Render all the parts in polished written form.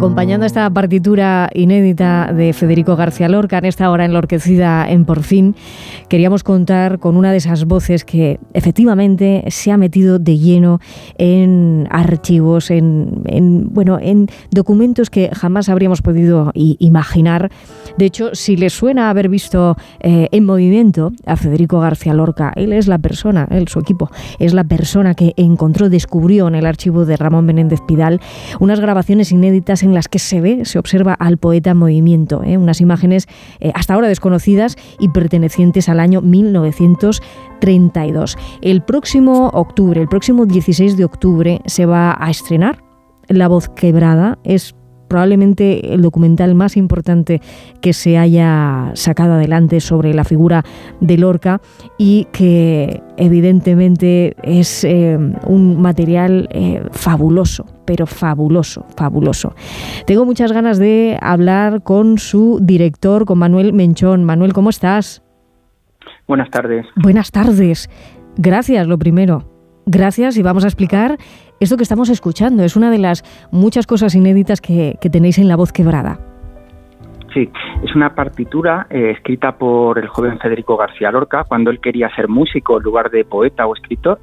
acompañando esta partitura inédita de Federico García Lorca, en esta hora enlorquecida en Por fin, queríamos contar con una de esas voces que efectivamente se ha metido de lleno en archivos, en documentos que jamás habríamos podido imaginar. De hecho, si les suena haber visto en movimiento a Federico García Lorca, su equipo, es la persona que descubrió en el archivo de Ramón Menéndez Pidal unas grabaciones inéditas en las que se observa al poeta en movimiento, unas imágenes hasta ahora desconocidas y pertenecientes al año 1932. El próximo 16 de octubre, se va a estrenar La voz quebrada. Es probablemente el documental más importante que se haya sacado adelante sobre la figura de Lorca y que evidentemente es un material fabuloso, pero fabuloso. Tengo muchas ganas de hablar con su director, con Manuel Menchón. Manuel, ¿cómo estás? Buenas tardes. Buenas tardes. Gracias, lo primero. Gracias, y vamos a explicar esto que estamos escuchando. Es una de las muchas cosas inéditas que tenéis en La voz quebrada. Sí, es una partitura escrita por el joven Federico García Lorca cuando él quería ser músico en lugar de poeta o escritor,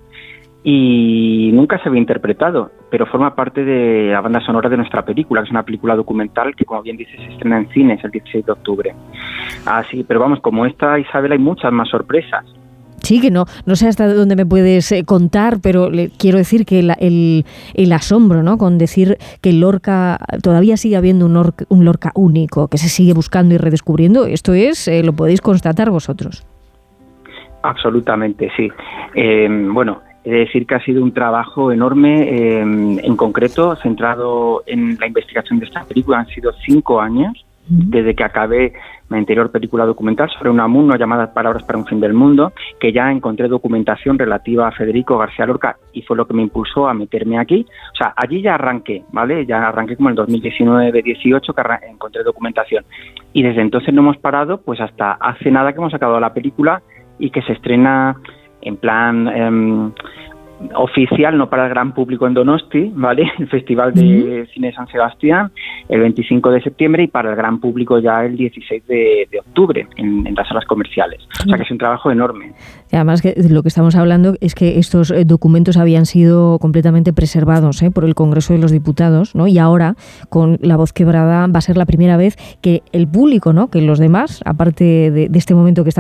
y nunca se había interpretado, pero forma parte de la banda sonora de nuestra película, que es una película documental que, como bien dices, se estrena en cines el 16 de octubre. Así, pero vamos, como esta, Isabel, hay muchas más sorpresas. Sí, que no sé hasta dónde me puedes contar, pero quiero decir que el asombro, ¿no?, con decir que Lorca, todavía sigue habiendo un Lorca único, que se sigue buscando y redescubriendo, esto lo podéis constatar vosotros. Absolutamente, sí. He de decir que ha sido un trabajo enorme, en concreto, centrado en la investigación de esta película. Han sido 5 años desde que acabé mi anterior película documental sobre Unamuno llamada Palabras para un fin del mundo, que ya encontré documentación relativa a Federico García Lorca y fue lo que me impulsó a meterme aquí. O sea, allí ya arranqué, ¿vale? Ya arranqué como en el 2019-18 que encontré documentación. Y desde entonces no hemos parado, pues hasta hace nada que hemos acabado la película y que se estrena en plan oficial, no para el gran público, en Donosti, ¿vale? El Festival de Cine de San Sebastián, el 25 de septiembre, y para el gran público ya el 16 de octubre en las salas comerciales. O sea que es un trabajo enorme. Y además, que lo que estamos hablando es que estos documentos habían sido completamente preservados por el Congreso de los Diputados, ¿no? Y ahora, con La voz quebrada, va a ser la primera vez que el público, ¿no?, que los demás, aparte de este momento que estamos